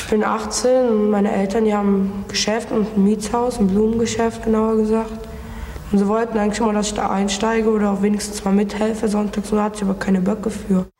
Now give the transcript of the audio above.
Ich bin 18 und meine Eltern, die haben ein Geschäft und ein Mietshaus, ein Blumengeschäft genauer gesagt. Und sie wollten eigentlich immer, dass ich da einsteige oder auch wenigstens mal mithelfe sonntags, und da hatte ich aber keine Böcke für.